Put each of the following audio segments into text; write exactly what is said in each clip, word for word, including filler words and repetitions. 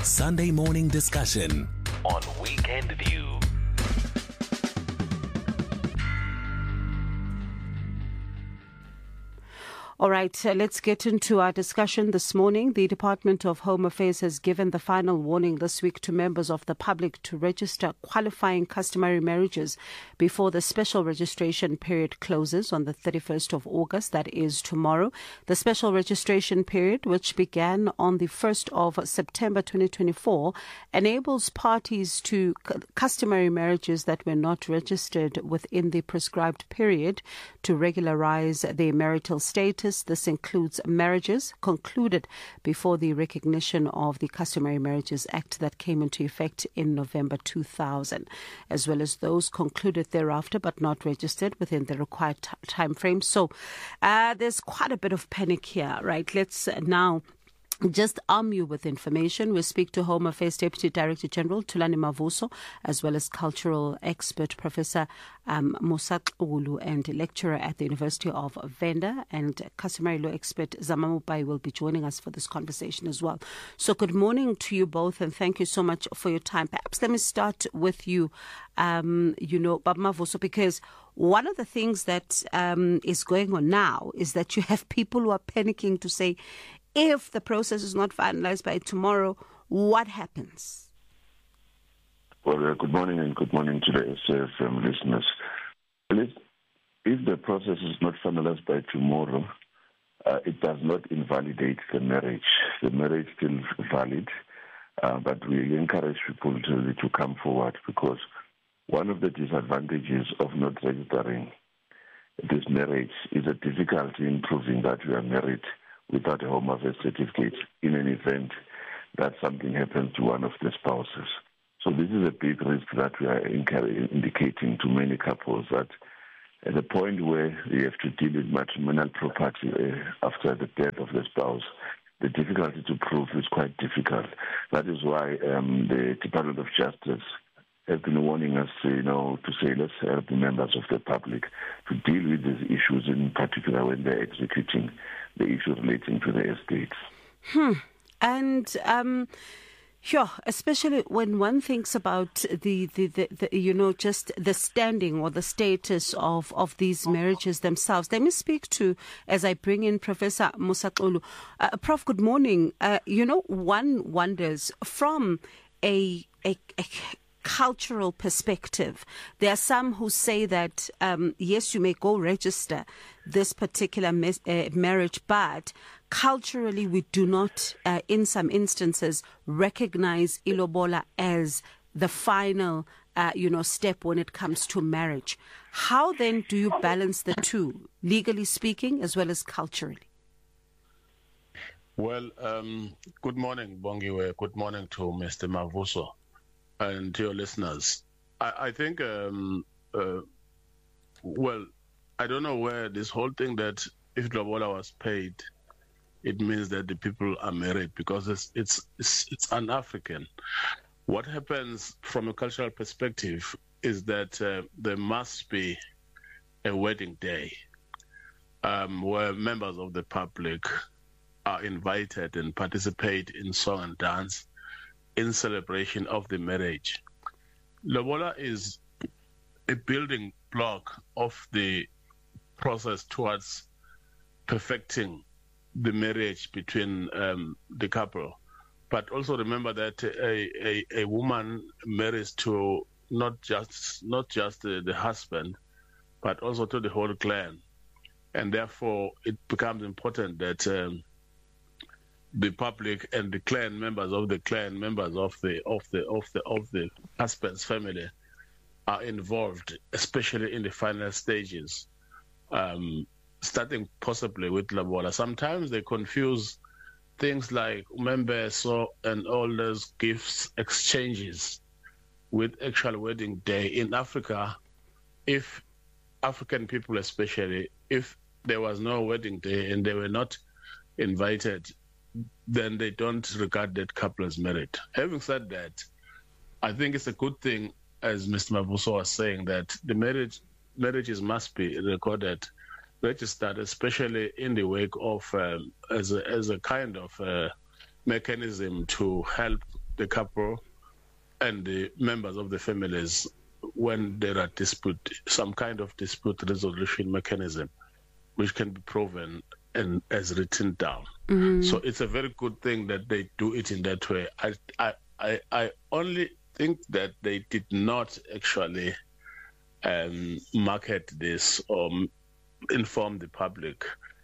Sunday morning discussion on Weekend View. All right, uh, let's get into our discussion this morning. The Department of Home Affairs has given the final warning this week to members of the public to register qualifying customary marriages before the special registration period closes on the thirty-first of August, that is tomorrow. The special registration period, which began on the first of September twenty twenty-four, enables parties to c- customary marriages that were not registered within the prescribed period to regularize their marital status. This includes marriages concluded before the recognition of the Customary Marriages Act that came into effect in November two thousand, as well as those concluded thereafter but not registered within the required t- time frame. So uh, there's quite a bit of panic here, right? Let's uh, now just arm you with information. We speak to Home Affairs Deputy Director General Thulani Mavuso, as well as cultural expert Professor um, Musaxulu and lecturer at the University of Venda, and customary law expert Zama Mupai will be joining us for this conversation as well. So good morning to you both, and thank you so much for your time. Perhaps let me start with you, um, you know, Baba Mavuso, because one of the things that um, is going on now is that you have people who are panicking to say, if the process is not finalized by tomorrow, what happens? Well, uh, good morning and good morning to the S F M listeners. Well, if, if the process is not finalized by tomorrow, uh, it does not invalidate the marriage. The marriage is still valid, uh, but we encourage people to, to come forward, because one of the disadvantages of not registering this marriage is a difficulty in proving that you are married without a Home Affairs certificate in an event that something happens to one of the spouses. So this is a big risk that we are indicating to many couples, that at the point where you have to deal with matrimonial property uh, after the death of the spouse, the difficulty to prove is quite difficult. That is why um, the Department of Justice have been warning us, you know, to say let's help the members of the public to deal with these issues, in particular when they're executing the issues relating to the estates. Hmm. And, um, sure, especially when one thinks about the, the, the, the, you know, just the standing or the status of, of these marriages themselves. Let me speak to, as I bring in Professor Musaxulu. Uh, Prof, good morning. Uh, you know, one wonders from a, a, a cultural perspective. There are some who say that, um, yes, you may go register this particular mes- uh, marriage, but culturally we do not, uh, in some instances, recognize ilobola as the final, uh, you know, step when it comes to marriage. How then do you balance the two, legally speaking, as well as culturally? Well, um, good morning, Bongiwe. Good morning to Mister Mavuso and to your listeners. I, I think, um, uh, well, I don't know where this whole thing that if Lobola was paid, it means that the people are married, because it's it's it's, it's un-African. What happens from a cultural perspective is that uh, there must be a wedding day um, where members of the public are invited and participate in song and dance in celebration of the marriage. Lobola is a building block of the process towards perfecting the marriage between um, the couple. But also remember that a, a, a woman marries to not just not just the, the husband, but also to the whole clan. And therefore, it becomes important that um, the public and the clan members of the clan members of the of the of the of the husband's family are involved, especially in the final stages, um, starting possibly with Lobola. Sometimes they confuse things like umembeso and all those gifts exchanges with actual wedding day. In Africa, if African people especially, if there was no wedding day and they were not invited, then they don't regard that couple as married. Having said that, I think it's a good thing, as Mister Mavuso was saying, that the marriage marriages must be recorded, registered, especially in the wake of um, as a, as a kind of uh, mechanism to help the couple and the members of the families when there are dispute, some kind of dispute resolution mechanism, which can be proven and as written down. Mm-hmm. So it's a very good thing that they do it in that way. I, I, I, I only think that they did not actually um, market this or inform the public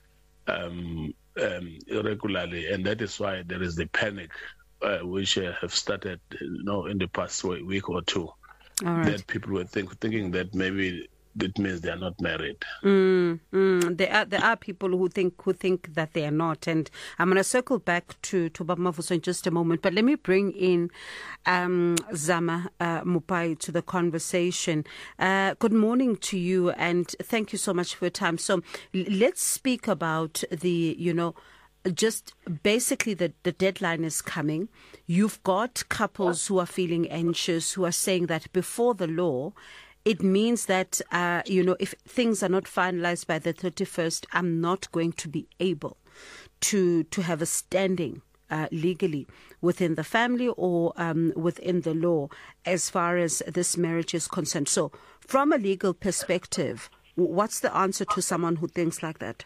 um, um, regularly, and that is why there is the panic uh, which uh, have started, you know, in the past week or two. All right. That people were think, thinking that maybe it means they are not married. Mm, mm. There are there are people who think who think that they are not, and I'm going to circle back to to Baba Mavuso in just a moment. But let me bring in um, Zama uh, Mupai to the conversation. Uh, good morning to you, and thank you so much for your time. So l- let's speak about the you know. Just basically the, the deadline is coming. You've got couples who are feeling anxious, who are saying that before the law, it means that, uh, you know, if things are not finalized by the thirty-first, I'm not going to be able to to have a standing uh, legally within the family or um, within the law as far as this marriage is concerned. So from a legal perspective, what's the answer to someone who thinks like that?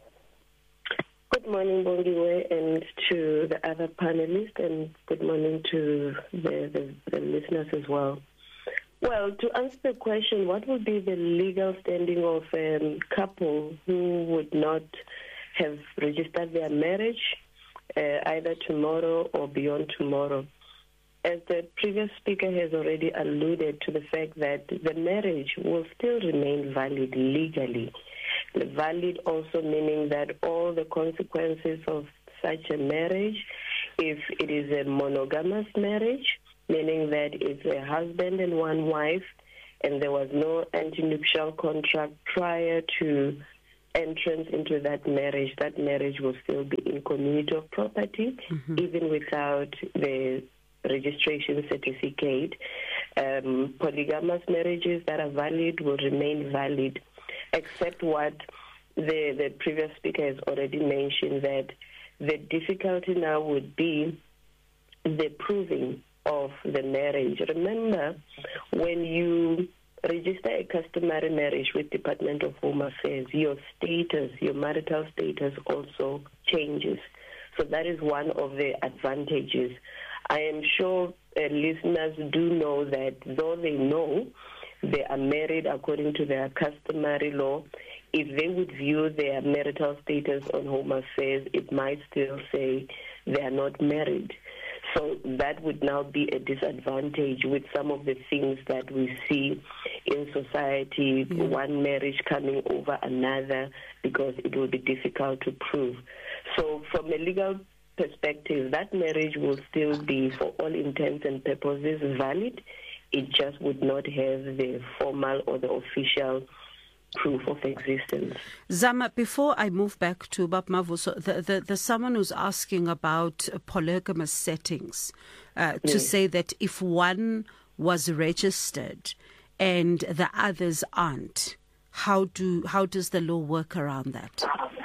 Good morning, Bongiwe, and to the other panelists, and good morning to the, the, the listeners as well. Well, to answer the question, what would be the legal standing of a um, couple who would not have registered their marriage uh, either tomorrow or beyond tomorrow? As the previous speaker has already alluded to the fact that the marriage will still remain valid legally. Valid also meaning that all the consequences of such a marriage, if it is a monogamous marriage, meaning that it's a husband and one wife, and there was no antenuptial contract prior to entrance into that marriage, that marriage will still be in community of property, mm-hmm. even without the registration certificate. Um, polygamous marriages that are valid will remain valid, except what the, the previous speaker has already mentioned, that the difficulty now would be the proving of the marriage. Remember, when you register a customary marriage with Department of Home Affairs, your status, your marital status also changes. So that is one of the advantages. I am sure uh, listeners do know that though they know they are married according to their customary law, if they would view their marital status on Home Affairs, it might still say they are not married. So that would now be a disadvantage with some of the things that we see in society, yeah. one marriage coming over another, because it will be difficult to prove. So from a legal perspective, that marriage will still be, for all intents and purposes, valid. It just would not have the formal or the official proof of existence. Zama, before I move back to Bab Mavuso, the, the, there's someone who's asking about polygamous settings, uh, to yes. say that if one was registered and the others aren't, how do how does the law work around that?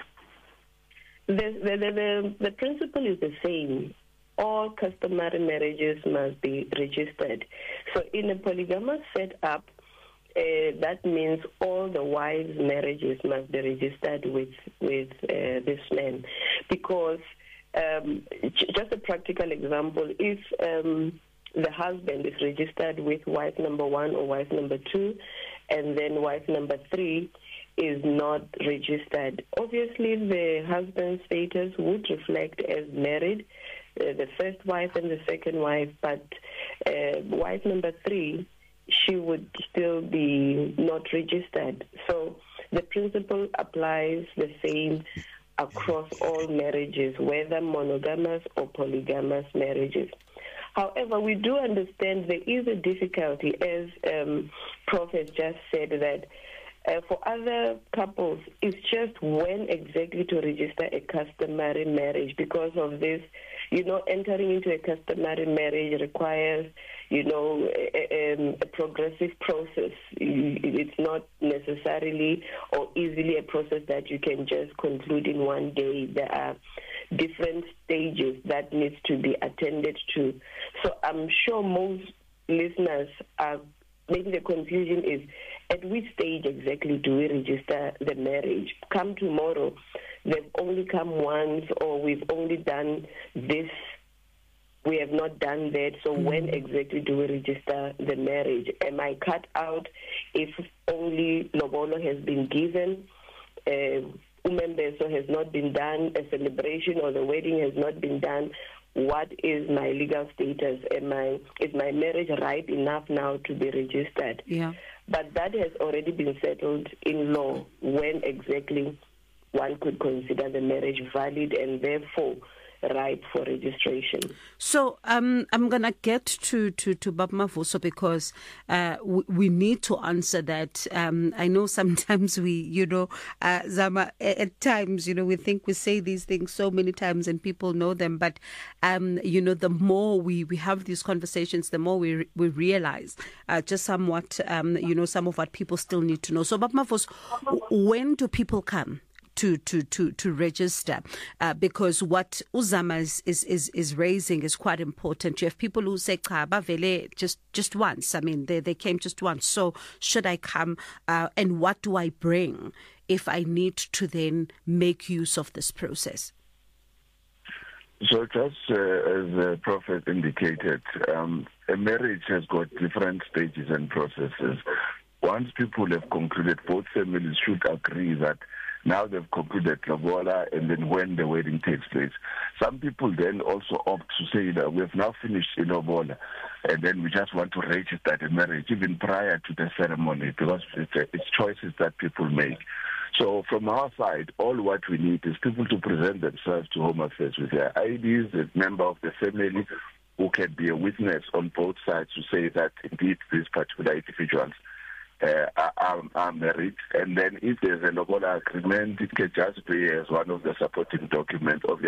The, the, the, the, the principle is the same. All customary marriages must be registered. So in a polygamous setup, uh, that means all the wives' marriages must be registered with with uh, this man. Because, um, just a practical example, if um, the husband is registered with wife number one or wife number two, and then wife number three is not registered, obviously the husband's status would reflect as married, uh, the first wife and the second wife, but uh, wife number three, she would still be not registered. So the principle applies the same across all marriages, whether monogamous or polygamous marriages. However, we do understand there is a difficulty, as um, Prof has just said, that Uh, for other couples, it's just when exactly to register a customary marriage. Because of this, you know, entering into a customary marriage requires, you know, a, a progressive process. It's not necessarily or easily a process that you can just conclude in one day. There are different stages that needs to be attended to. So I'm sure most listeners are, maybe the confusion is, at which stage exactly do we register the marriage? Come tomorrow, they've only come once, or we've only done this, we have not done that. So mm-hmm. when exactly do we register the marriage? Am I cut out if only lobolo has been given, uh, umembeso has not been done, a celebration or the wedding has not been done? What is my legal status? Am I, is my marriage ripe enough now to be registered? Yeah. But that has already been settled in law, when exactly one could consider the marriage valid and therefore ripe for registration. So um, I'm going to get to, to, to Baba Mavuso, because uh, we, we need to answer that. Um, I know sometimes we, you know, uh, Zama, at times, you know, we think we say these things so many times and people know them. But, um, you know, the more we, we have these conversations, the more we we realize uh, just somewhat, um, you know, some of what people still need to know. So Baba Mavuso, when do people come to to to to register? Uh, because what Uzama is, is is is raising is quite important. You have people who say cha bavele just just once. I mean, they they came just once. So should I come? Uh, and what do I bring if I need to then make use of this process? So just uh, as the Prophet indicated, um, a marriage has got different stages and processes. Once people have concluded, both families should agree that now they've concluded lobola, and then when the wedding takes place. Some people then also opt to say that we have now finished in lobola, and then we just want to register the marriage even prior to the ceremony, because it's, a, it's choices that people make. So from our side, all what we need is people to present themselves to Home Affairs with their I Ds, a member of the family who can be a witness on both sides to say that indeed these particular individuals Uh, are, are married, and then if there's a lobola agreement, it can just be as one of the supporting documents of the